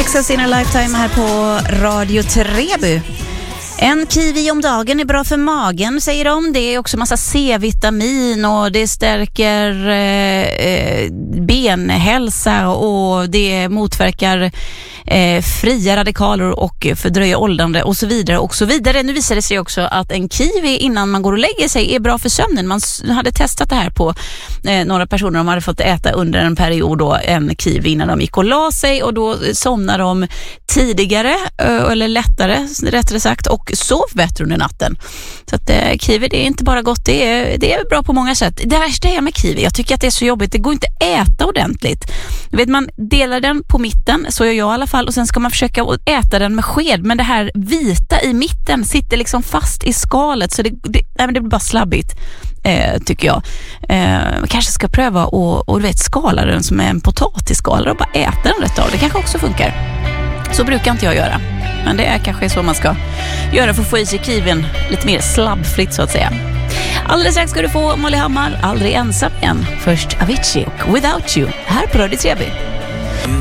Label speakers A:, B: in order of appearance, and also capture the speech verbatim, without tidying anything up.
A: Access in a Lifetime här på Radio Treby. En kiwi om dagen är bra för magen, säger de. Det är också massa C-vitamin och det stärker eh, benhälsa och det motverkar eh, fria radikaler och fördröjer åldrande och så vidare och så vidare. Nu visar det sig också att en kiwi innan man går och lägger sig är bra för sömnen. Man hade testat det här på eh, några personer. De hade fått äta under en period då, en kiwi innan de gick och la sig, och då somnar de tidigare eller lättare rättare sagt och sov bättre under natten. Så att eh, kiwi, det är inte bara gott, det är, det är bra på många sätt. Det värsta är med kiwi, jag tycker att det är så jobbigt, det går inte att äta ordentligt. Vet, man delar den på mitten, så gör jag i alla fall, och sen ska man försöka äta den med sked, men det här vita i mitten sitter liksom fast i skalet, så det, det, nej, men det blir bara slabbigt. Eh, tycker jag. Eh, man kanske ska pröva och, och du vet, skala den som en potatisskalare och bara äta den rätt av. Det kanske också funkar. Så brukar inte jag göra. Men det är kanske så man ska göra för att få i sig kiwin lite mer slabbfritt så att säga. Alldeles strax ska du få Molly Hammar, Aldrig ensam igen. Först Avicii och Without You här på Radio Treby.